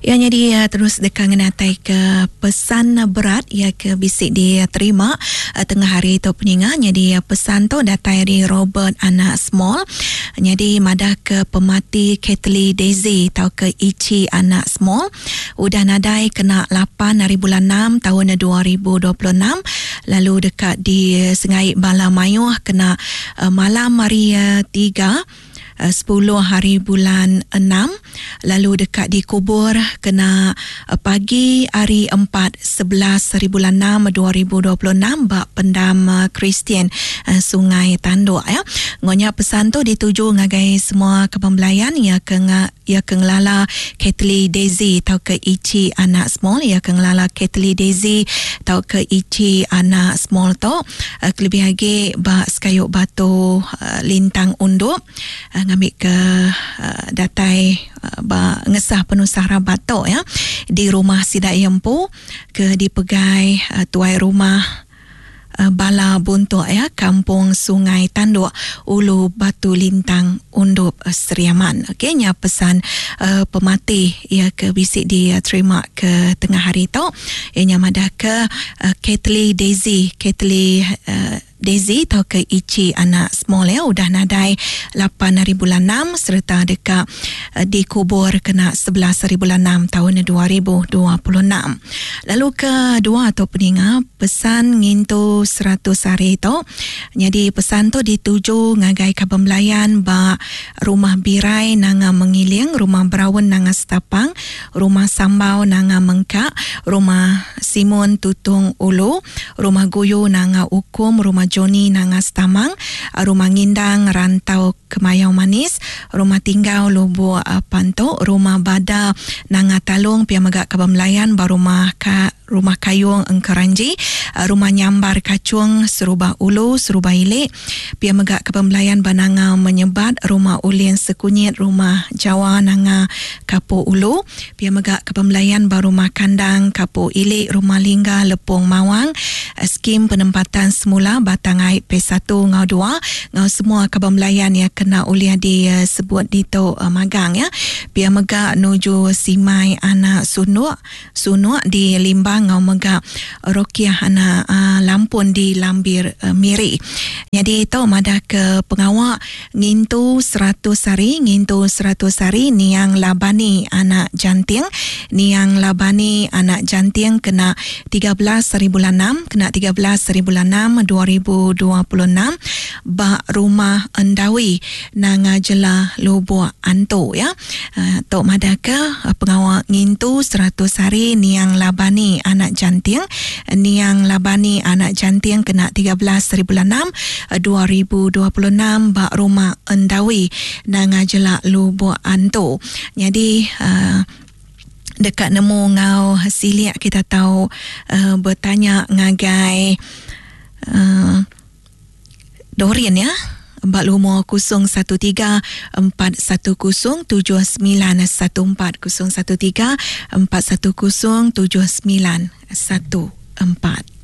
Ya, jadi terus dekat ngenatai ke pesan berat ya ke bisik dia terima tengah hari itu peninga. Jadi pesan tu datai dari Robert anak small. Jadi madah ke pemati Kathleen Daisy atau ke Ichi anak small. Udah nadai kena 8 hari bulan 6 tahun 2026. Lalu dekat di Sengai Bala Mayuh kena malam hari 3 10 hari bulan 6. Lalu dekat di kubur kena pagi hari 4 11 hari bulan 6 2026 bak pendam Kristian Sungai Tanduk ya. Ngonya pesan tu dituju ngagai semua kepembelayan ya ke ngelala Kathleen Daisy atau ke Ichi anak small ya ke ngelala Kathleen Daisy atau ke Ichi anak small tu kelebih lagi bak sekayuk batu lintang unduk ngambil ke datai ngesah penusah rabat tu ya di rumah Sidak Yempu ke dipegai tuai rumah Bala Buntuk ya, Kampung Sungai Tanduk, Ulu Batu Lintang, Undup, Seriaman. Okey, nya pesan pemati ya ke bisik dia terima ke tengah hari tu. Ianya madah ke Kathleen Daisy atau ke Ichi anak small ya udah nadai 8 hari bulan 6 serta dekat dikubur kena 11 hari bulan 6 tahun 2026. Lalu kedua atau peninga pesan ngintu 100 hari tu. Jadi pesan tu dituju ngagai kabembelayan ba rumah birai nanga mengiling, rumah berawun nanga setapang, rumah sambau nanga mengkak, rumah simun tutung ulu, rumah guyu nanga ukum, rumah Joni nanga Stamang, rumah ngindang rantau Kemayau Manis, rumah tinggal Lubu Panto, rumah bada nanga Talung pia megak kabembelayan ba rumah kayung Engkeranji, rumah nyambar kacung Serubah Ulu, Serubah Ilik pia megak kabembelayan ba nanga menyebat, rumah ulien sekunyit, rumah Jawa nanga Kapo Ulu pia megak kabembelayan ba rumah kandang Kapo Ilik, rumah lingga Lepung Mawang, skim penempatan semula batang air P1 ngau 2 ngau semua kabembelayan yang kena uliah disebut di to magang ya pia megak nuju Simai anak sunuk di Limbang ngau megak Rokiah anak Lampun di Lambir Miri. Jadi itu madah ke pengawak ngintu 100 hari niang labani anak janting kena 13 hari bulan 6 kena 13 hari bulan 6 2026 bak rumah Endawi nanga jela Lubu Anto ya. Tok madah ke pengawak ngintu 100 hari niang labani anak janting kena 13 hari bulan 6 2026 bak rumah Endawi nanga jela Lubu Anto. Jadi dekat nemu ngau hasilia kita tahu bertanya ngagai Dorian ya bak lumur 013-410-7914 013-410-7914.